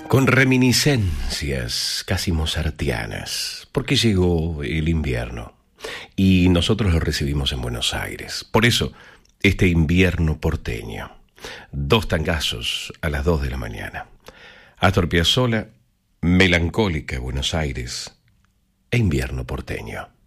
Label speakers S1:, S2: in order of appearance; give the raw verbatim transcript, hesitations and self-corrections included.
S1: Con reminiscencias casi mozartianas, porque llegó el invierno y nosotros lo recibimos en Buenos Aires. Por eso, este invierno porteño. Dos tangazos a las dos de la mañana. Astor Piazzolla, Melancólica Buenos Aires e invierno porteño.